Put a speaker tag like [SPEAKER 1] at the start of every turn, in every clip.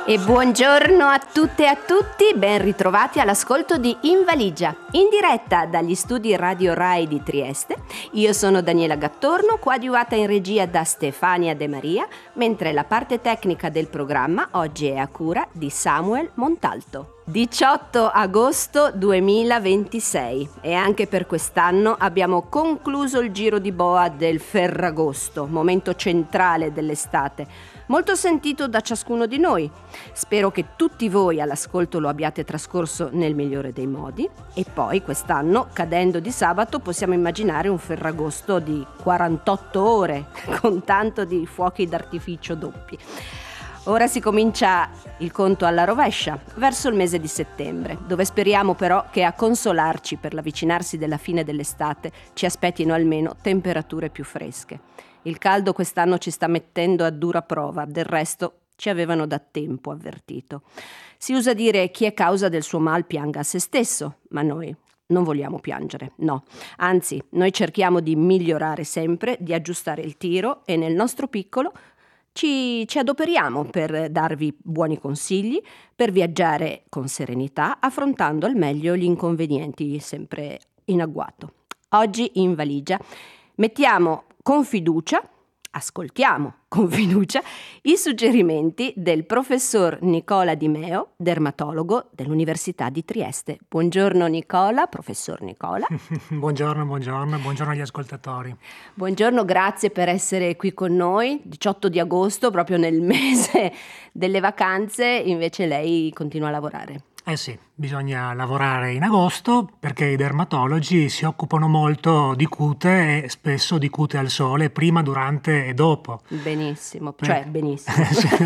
[SPEAKER 1] E buongiorno a tutte e a tutti, ben ritrovati all'ascolto di In Valigia, in diretta dagli studi Radio Rai di Trieste. Io sono Daniela Gattorno, coadiuvata in regia da Stefania De Maria, mentre la parte tecnica del programma oggi è a cura di Samuel Montalto. 18 agosto 2026 e anche per quest'anno abbiamo concluso il giro di boa del Ferragosto, momento centrale dell'estate, molto sentito da ciascuno di noi. Spero che tutti voi all'ascolto lo abbiate trascorso nel migliore dei modi e poi quest'anno, cadendo di sabato, possiamo immaginare un Ferragosto di 48 ore con tanto di fuochi d'artificio doppi. Ora si comincia il conto alla rovescia, verso il mese di settembre, dove speriamo però che a consolarci per l'avvicinarsi della fine dell'estate ci aspettino almeno temperature più fresche. Il caldo quest'anno ci sta mettendo a dura prova, del resto ci avevano da tempo avvertito. Si usa dire chi è causa del suo mal pianga a se stesso, ma noi non vogliamo piangere, no. Anzi, noi cerchiamo di migliorare sempre, di aggiustare il tiro e nel nostro piccolo ci adoperiamo per darvi buoni consigli, per viaggiare con serenità, affrontando al meglio gli inconvenienti sempre in agguato. Oggi in valigia mettiamo con fiducia, ascoltiamo con fiducia i suggerimenti del professor Nicola Di Meo, dermatologo dell'Università di Trieste. Buongiorno Nicola, professor Nicola.
[SPEAKER 2] Buongiorno agli ascoltatori.
[SPEAKER 1] Buongiorno, grazie per essere qui con noi. 18 di agosto, proprio nel mese delle vacanze, invece lei continua a lavorare.
[SPEAKER 2] Eh sì, bisogna lavorare in agosto perché i dermatologi si occupano molto di cute e spesso di cute al sole, prima, durante e dopo.
[SPEAKER 1] Benissimo, benissimo.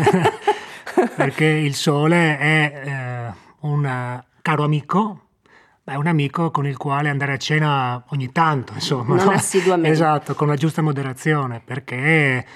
[SPEAKER 2] Perché il sole è un caro amico, è un amico con il quale andare a cena ogni tanto, insomma.
[SPEAKER 1] Non assiduamente.
[SPEAKER 2] Esatto, con la giusta moderazione, perché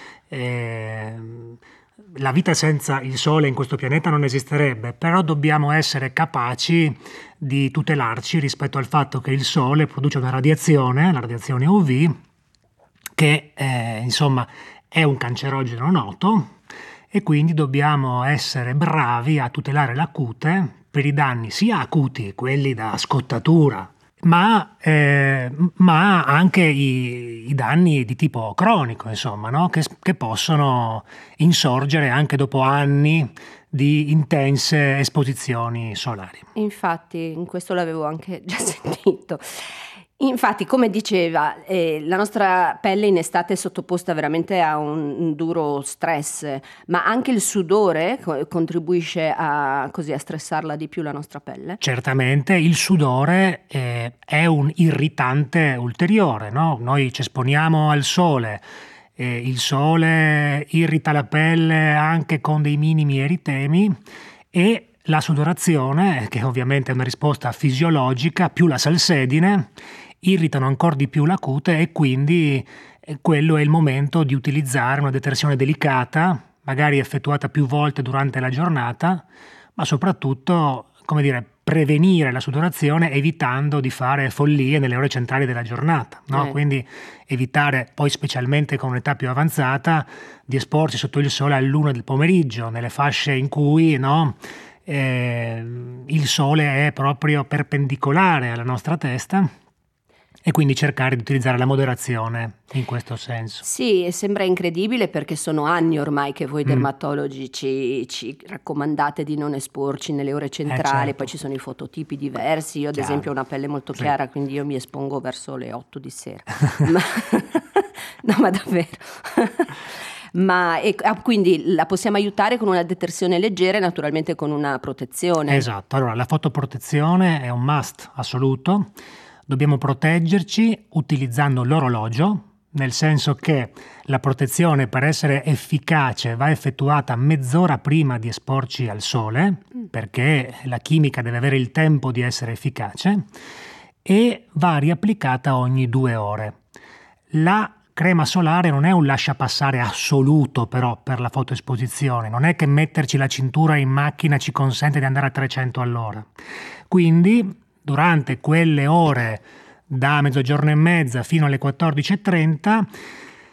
[SPEAKER 2] la vita senza il sole in questo pianeta non esisterebbe, però dobbiamo essere capaci di tutelarci rispetto al fatto che il sole produce una radiazione, la radiazione UV, che insomma è un cancerogeno noto e quindi dobbiamo essere bravi a tutelare la cute per i danni sia acuti, quelli da scottatura, ma anche i danni di tipo cronico, insomma, no? che possono insorgere anche dopo anni di intense esposizioni solari.
[SPEAKER 1] Infatti, in questo l'avevo anche già sentito. Infatti, come diceva, la nostra pelle in estate è sottoposta veramente a un duro stress, ma anche il sudore contribuisce a stressarla di più la nostra pelle?
[SPEAKER 2] Certamente il sudore è un irritante ulteriore, no? Noi ci esponiamo al sole, il sole irrita la pelle anche con dei minimi eritemi e la sudorazione, che ovviamente è una risposta fisiologica, più la salsedine, irritano ancora di più la cute e quindi quello è il momento di utilizzare una detersione delicata, magari effettuata più volte durante la giornata, ma soprattutto, prevenire la sudorazione evitando di fare follie nelle ore centrali della giornata, no? Quindi evitare, poi specialmente con un'età più avanzata, di esporsi sotto il sole all'1 del pomeriggio, nelle fasce in cui il sole è proprio perpendicolare alla nostra testa. E quindi cercare di utilizzare la moderazione in questo senso.
[SPEAKER 1] Sì, e sembra incredibile perché sono anni ormai che voi dermatologi ci raccomandate di non esporci nelle ore centrali,
[SPEAKER 2] certo.
[SPEAKER 1] Poi ci sono i fototipi diversi, io ad esempio ho una pelle molto chiara, quindi io mi espongo verso le 8 di sera. ma davvero. Quindi la possiamo aiutare con una detersione leggera e naturalmente con una protezione.
[SPEAKER 2] Esatto, allora la fotoprotezione è un must assoluto. Dobbiamo proteggerci utilizzando l'orologio, nel senso che la protezione per essere efficace va effettuata mezz'ora prima di esporci al sole, perché la chimica deve avere il tempo di essere efficace, e va riapplicata ogni 2 ore. La crema solare non è un lasciapassare assoluto però per la fotoesposizione, non è che metterci la cintura in macchina ci consente di andare a 300 all'ora. Quindi durante quelle ore da mezzogiorno e mezza fino alle 14:30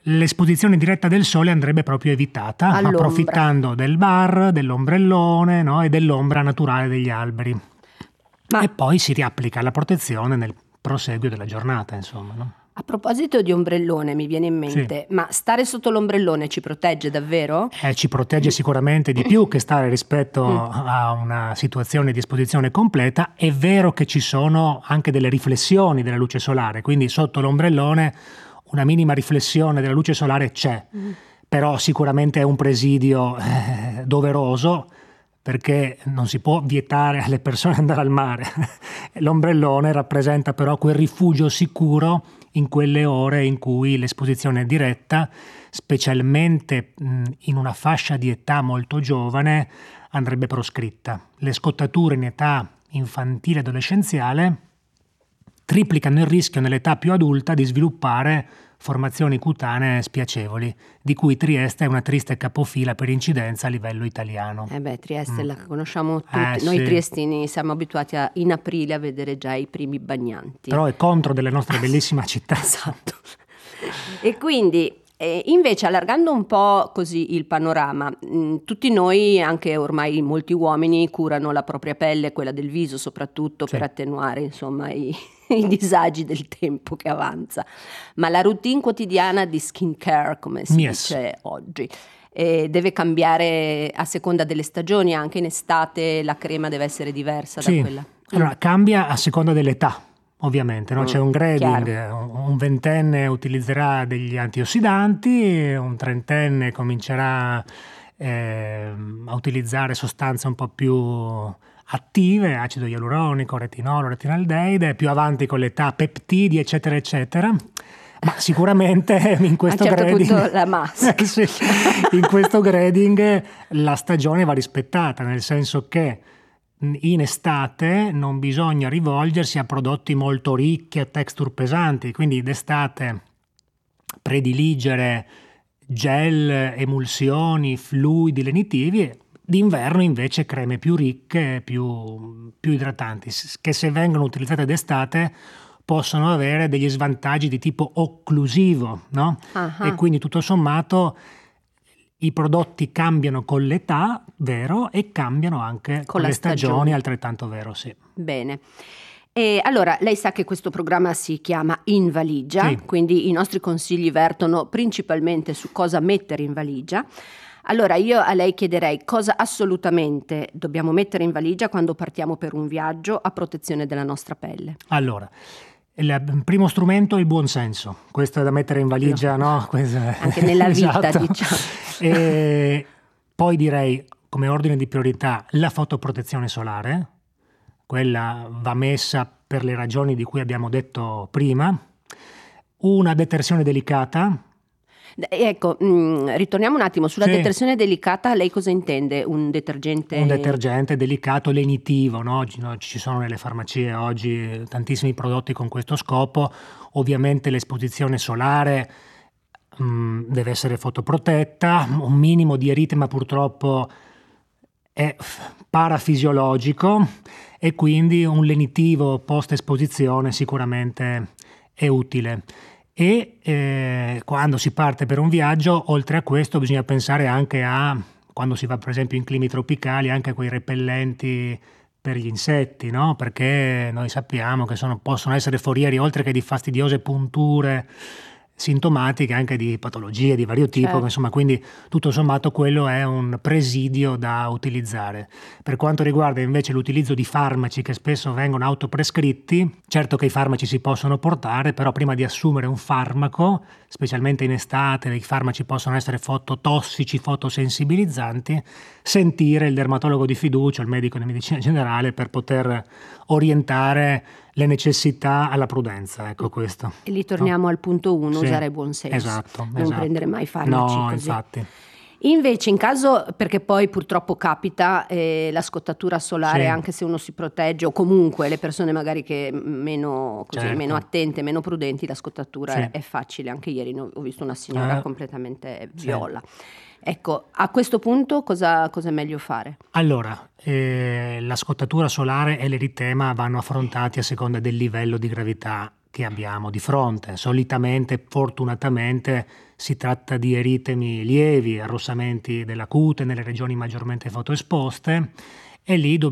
[SPEAKER 2] l'esposizione diretta del sole andrebbe proprio evitata,
[SPEAKER 1] All'ombra.
[SPEAKER 2] approfittando del bar, dell'ombrellone, no? E dell'ombra naturale degli alberi. E poi si riapplica la protezione nel proseguio della giornata, insomma, no?
[SPEAKER 1] A proposito di ombrellone, mi viene in mente, ma stare sotto l'ombrellone ci protegge davvero?
[SPEAKER 2] Ci protegge sicuramente di più che stare rispetto a una situazione di esposizione completa. È vero che ci sono anche delle riflessioni della luce solare, quindi sotto l'ombrellone una minima riflessione della luce solare c'è, però sicuramente è un presidio doveroso, perché non si può vietare alle persone di andare al mare. L'ombrellone rappresenta però quel rifugio sicuro in quelle ore in cui l'esposizione è diretta, specialmente in una fascia di età molto giovane, andrebbe proscritta. Le scottature in età infantile e adolescenziale triplicano il rischio nell'età più adulta di sviluppare formazioni cutanee spiacevoli, di cui Trieste è una triste capofila per incidenza a livello italiano.
[SPEAKER 1] Trieste la conosciamo tutti, noi triestini siamo abituati in aprile a vedere già i primi bagnanti.
[SPEAKER 2] Però è contro della nostra bellissima città.
[SPEAKER 1] Esatto. E quindi invece, allargando un po' così il panorama, tutti noi, anche ormai molti uomini, curano la propria pelle, quella del viso soprattutto, per attenuare insomma i disagi del tempo che avanza. Ma la routine quotidiana di skincare, come si dice oggi, deve cambiare a seconda delle stagioni. Anche in estate la crema deve essere diversa da quella.
[SPEAKER 2] Allora, cambia a seconda dell'età. Ovviamente, no? C'è un grading,
[SPEAKER 1] chiaro.
[SPEAKER 2] Un ventenne utilizzerà degli antiossidanti, un trentenne comincerà a utilizzare sostanze un po' più attive, acido ialuronico, retinolo, retinaldeide, più avanti con l'età peptidi, eccetera, eccetera. Ma sicuramente in questo
[SPEAKER 1] a un certo
[SPEAKER 2] grading,
[SPEAKER 1] punto la maschera.
[SPEAKER 2] in questo grading la stagione va rispettata, nel senso che in estate non bisogna rivolgersi a prodotti molto ricchi, a texture pesanti, quindi d'estate prediligere gel, emulsioni, fluidi lenitivi, d'inverno invece creme più ricche, più idratanti, che se vengono utilizzate d'estate possono avere degli svantaggi di tipo occlusivo, no? E quindi tutto sommato i prodotti cambiano con l'età, vero, e cambiano anche con le stagioni, altrettanto vero, sì.
[SPEAKER 1] Bene. E allora, lei sa che questo programma si chiama In Valigia, quindi i nostri consigli vertono principalmente su cosa mettere in valigia. Allora, io a lei chiederei cosa assolutamente dobbiamo mettere in valigia quando partiamo per un viaggio a protezione della nostra pelle.
[SPEAKER 2] Allora, il primo strumento è il buonsenso, questo è da mettere in valigia, no?
[SPEAKER 1] Anche nella vita, diciamo.
[SPEAKER 2] E poi direi, come ordine di priorità, la fotoprotezione solare, quella va messa per le ragioni di cui abbiamo detto prima, una detersione delicata.
[SPEAKER 1] Ecco, ritorniamo un attimo sulla detersione delicata. Lei cosa intende? Un detergente?
[SPEAKER 2] Un detergente delicato, lenitivo, no? Ci sono nelle farmacie oggi tantissimi prodotti con questo scopo. Ovviamente l'esposizione solare deve essere fotoprotetta, un minimo di eritema purtroppo è parafisiologico e quindi un lenitivo post esposizione sicuramente è utile. E quando si parte per un viaggio, oltre a questo bisogna pensare anche a, quando si va per esempio in climi tropicali, anche a quei repellenti per gli insetti, no? Perché noi sappiamo che possono essere forieri, oltre che di fastidiose punture sintomatiche, anche di patologie di vario tipo, insomma, quindi tutto sommato quello è un presidio da utilizzare. Per quanto riguarda invece l'utilizzo di farmaci che spesso vengono autoprescritti, certo che i farmaci si possono portare, però prima di assumere un farmaco, specialmente in estate, i farmaci possono essere fototossici, fotosensibilizzanti, sentire il dermatologo di fiducia, il medico di medicina generale, per poter orientare le necessità alla prudenza, ecco questo.
[SPEAKER 1] E lì torniamo al punto 1, usare buon senso.
[SPEAKER 2] Esatto.
[SPEAKER 1] Non prendere mai farmaci
[SPEAKER 2] no,
[SPEAKER 1] così.
[SPEAKER 2] Infatti.
[SPEAKER 1] Invece in caso, perché poi purtroppo capita la scottatura solare, anche se uno si protegge, o comunque le persone magari che meno attente, meno prudenti, la scottatura è facile. Anche ieri ho visto una signora completamente viola. Ecco, a questo punto cosa è meglio fare?
[SPEAKER 2] Allora, la scottatura solare e l'eritema vanno affrontati a seconda del livello di gravità che abbiamo di fronte. Solitamente, fortunatamente, si tratta di eritemi lievi, arrossamenti della cute nelle regioni maggiormente fotoesposte, e lì